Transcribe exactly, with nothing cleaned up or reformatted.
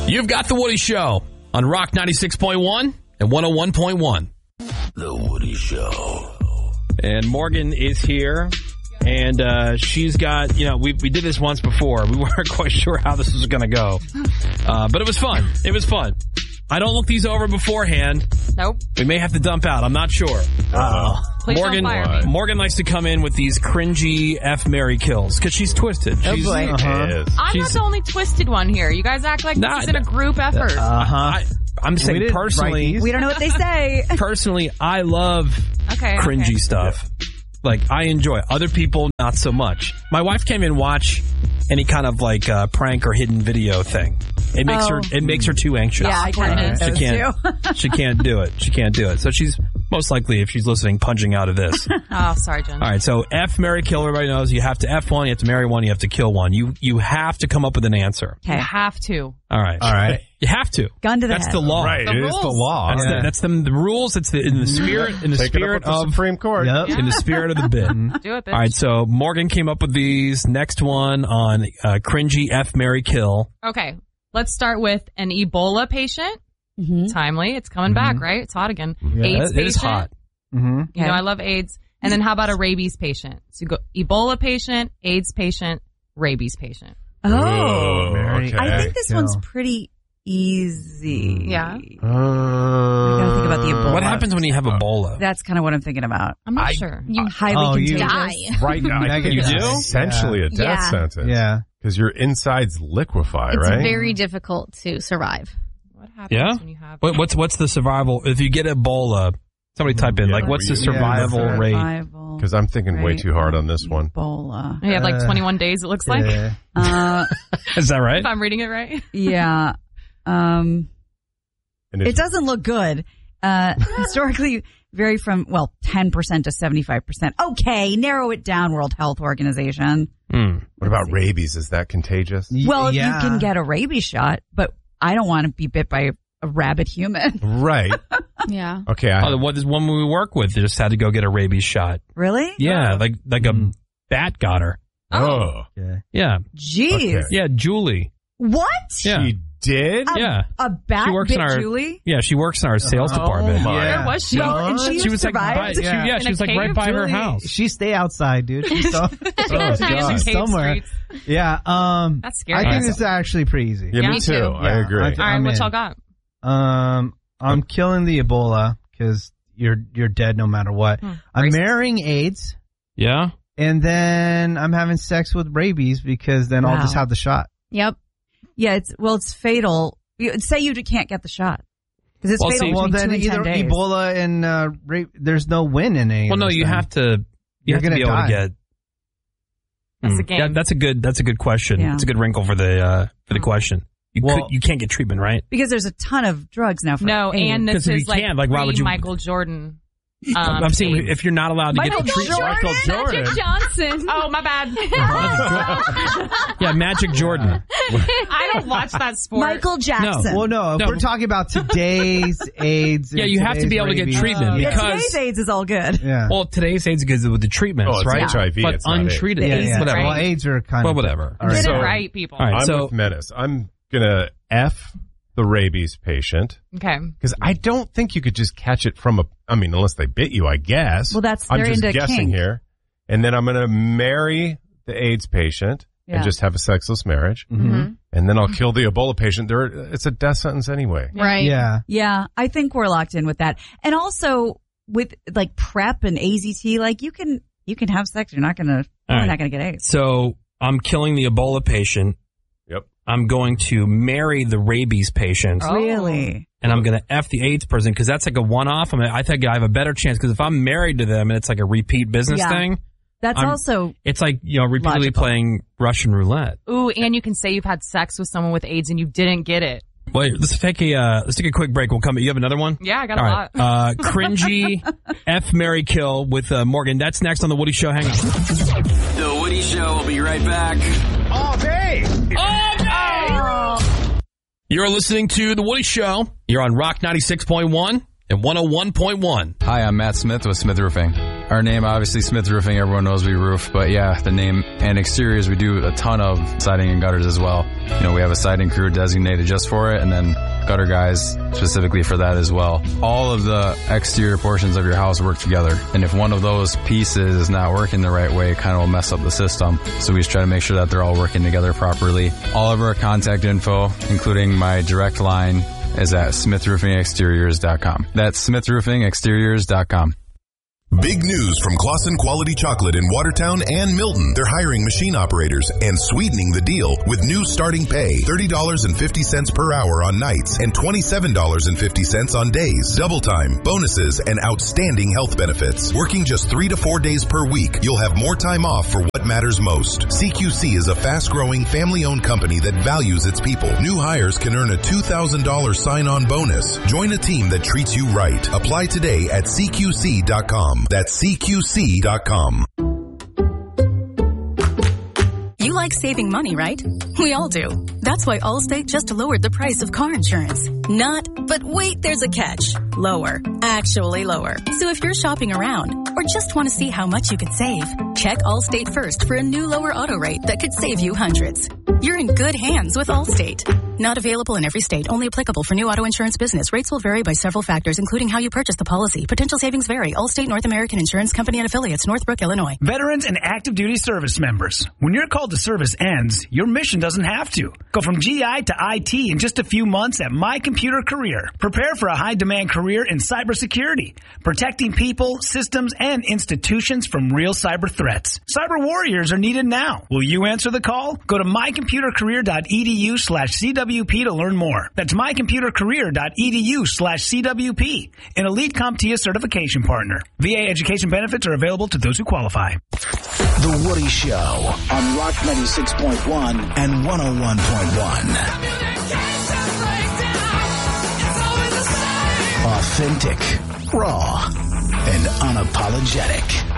You've got The Woody Show on Rock ninety-six point one and one oh one point one. The Woody Show. And Morgan is here, and uh, she's got, you know, we we did this once before. We weren't quite sure how this was going to go, uh, but it was fun. It was fun. I don't look these over beforehand. Nope. We may have to dump out. I'm not sure. Uh-oh. Please Morgan, don't fire me. Morgan likes to come in with these cringy F, Marry, kills because she's twisted. Oh, she's, boy. Uh-huh. I'm she's, not the only twisted one here. You guys act like Nah, this is in a group effort. Uh-huh. I, I'm saying We personally. We don't know what they say. Personally, I love Okay, cringy okay. stuff. Like, I enjoy it. Other people, not so much. My wife can't even watch any kind of, like, uh, prank or hidden video thing. It makes Oh. her it makes her too anxious. Yeah, I kind of She those can't, too. she can't do it. She can't do it. So she's, most likely, if she's listening, punching out of this. Oh, sorry, Jen. All right, so F, marry, kill. Everybody knows you have to F one, you have to marry one, you have to kill one. You you have to come up with an answer. You have to. All right. All right. You have to. Gun to the That's head. the law. Right, The it is rules. the law. That's, Yeah. the, that's the, the rules. It's the, in the spirit in the Take spirit it up with the of Supreme Court. Yep. in the spirit of the bit. Do it, bitch. All right, so Morgan came up with these. Next one on uh, cringy F, marry, kill. Okay, let's start with an Ebola patient. Mhm. Timely. It's coming back, right? It's hot again. Yeah, AIDS it patient. is hot. Mm-hmm. You know, I love AIDS. And then how about a rabies patient? So you go Ebola patient, AIDS patient, rabies patient. Oh. Mary. okay. I think this Kill. one's pretty easy. Yeah. I gotta think about the Ebola. What happens when you have Ebola? That's kind of what I'm thinking about. I'm not I- sure. You highly Oh, you contagious. Right now, I think You it's do? essentially a death Yeah. sentence. Yeah. Because your insides liquefy, It's right? very difficult to survive. What happens Yeah? when you have What, what's what's the survival if you get Ebola? Somebody type in Yeah, like what's the yeah, survival yeah. rate? Survival Because I'm thinking way rate too hard on this of one. Ebola. You have like Uh, twenty-one days, it looks like. Yeah. Uh, Is that right? If I'm reading it right. yeah. Um, And if it doesn't look good. Uh, historically vary from, well, ten percent to seventy-five percent. Okay, narrow it down, World Health Organization. Hmm. What about rabies? Is that contagious? Well, yeah. you can get a rabies shot, but I don't want to be bit by a rabid human. Right. Yeah. Okay. I, Oh, the, what, this woman we work with just had to go get a rabies shot. Really? Yeah, like like Mm. a bat got her. oh. Yeah. Yeah, Jeez. Okay. yeah, Julie. What? Yeah, She did? A, yeah, a bat She works bit in our- Julie? yeah. She works in our sales Oh, department. my. Yeah. Where was she? Well, and she, She was like, by, survived? she, yeah, Yeah. she In was a like right cave? by her Really? house. She stay outside, dude. She's, so, She Oh, lives in God. the she's cave somewhere. streets. Yeah. Um, That's scary. I think Right. this is actually pretty easy. Yeah, Yeah, me me too. too. I Yeah, agree. I- All right, I'm what in. y'all got? Um, I'm killing the Ebola because you're you're dead no matter what. Hmm. I'm Racist. marrying AIDS, Yeah, and then I'm having sex with rabies because then I'll Wow. just have the shot. Yep. Yeah, it's, well, it's fatal. You, say you can't get the shot. Because it's Well, fatal see- Well, between then two and either ten days. Ebola and uh, rape. There's no win in any. well, of no, this you thing. have to. You You're have to gonna be able die. to get. That's Hmm. the game. Yeah, that's a good. That's a good question. Yeah. It's a good wrinkle for the uh, for the Oh. question. You Well- could, you can't get treatment, right? Because there's a ton of drugs now for No, AIDS. and 'Cause this if you is like, can't, like, why would you- Michael Jordan. Um, I'm saying AIDS. if you're not allowed to Michael get treatment. Jordan? Michael Jordan. Johnson. Oh, my bad. Yeah, Magic Jordan. I don't watch that sport. Michael Jackson. Well, no, if No. we're talking about today's AIDS. Yeah, and you have to today's be able to get rabies. treatment yeah, because today's AIDS is all good. Yeah. well, today's AIDS is with the treatments, Oh, it's right? H I V, but it's not AIDS. untreated, The yeah, AIDS yeah. whatever. Well, AIDS are kind Well, of whatever. All right. Get So- it right, people. All right, I'm so with Menace. I'm going to F the rabies patient Okay. because I don't think you could just catch it from a, I mean, unless they bit you, I guess. Well, that's- I'm they're just into guessing kink. here. And then I'm going to marry the AIDS patient Yeah. and just have a sexless marriage. Mhm. And then I'll kill the Ebola patient. There, it's a death sentence anyway. Right. Yeah. Yeah, I think we're locked in with that. And also with like PrEP and A Z T, like you can you can have sex. You're not gonna you're right. not gonna get AIDS. so I'm killing the Ebola patient. Yep. I'm going to marry the rabies patient, Oh. Really? and I'm going to F the AIDS person because that's like a one-off. I mean, I think I have a better chance because if I'm married to them and it's like a repeat business Yeah. thing, That's I'm- also it's like, you know, repeatedly Logical. playing Russian roulette. Ooh, and you can say you've had sex with someone with AIDS and you didn't get it. Wait, let's take a uh, let's take a quick break. We'll come. You have another one? Yeah, I got All a right. lot. Uh, cringy F, marry, kill with uh, Morgan. That's next on the Woody Show. Hang on. The Woody Show will be right back. All day. You're listening to the Woody Show. You're on Rock ninety-six point one and one oh one point one. Hi, I'm Matt Smith with Smith Roofing. Our name, obviously, Smith Roofing. Everyone knows we roof. But yeah, the name and exteriors, we do a ton of siding and gutters as well. You know, we have a siding crew designated just for it, and then gutter guys specifically for that as well. All of the exterior portions of your house work together. And if one of those pieces is not working the right way, it kind of will mess up the system. So we just try to make sure that they're all working together properly. All of our contact info, including my direct line, is at smith roofing exteriors dot com. That's smith roofing exteriors dot com. Big news from Claussen Quality Chocolate in Watertown and Milton. They're hiring machine operators and sweetening the deal with new starting pay, thirty dollars and fifty cents per hour on nights and twenty-seven dollars and fifty cents on days. Double time, bonuses, and outstanding health benefits. Working just three to four days per week, you'll have more time off for what matters most. C Q C is a fast-growing, family-owned company that values its people. New hires can earn a two thousand dollars sign-on bonus. Join a team that treats you right. Apply today at C Q C dot com. That's C Q C dot com. You like saving money, right? We all do. That's why Allstate just lowered the price of car insurance. Not, but wait, there's a catch. Lower. Actually lower. So if you're shopping around or just want to see how much you could save, check Allstate first for a new lower auto rate that could save you hundreds. You're in good hands with Allstate. Not available in every state. Only applicable for new auto insurance business. Rates will vary by several factors, including how you purchase the policy. Potential savings vary. Allstate North American Insurance Company and affiliates, Northbrook, Illinois. Veterans and active duty service members. When your call to service ends, your mission doesn't have to. Go from G I to I T in just a few months at My Computer Career. Prepare for a high-demand career in cybersecurity, protecting people, systems, and institutions from real cyber threats. Cyber warriors are needed now. Will you answer the call? Go to my computer career dot e d u slash C W P to learn more. That's my computer career dot e d u slash C W P, an Elite CompTIA certification partner. V A education benefits are available to those who qualify. The Woody Show on Rock ninety-six point one and one oh one point one. Authentic, raw, and unapologetic.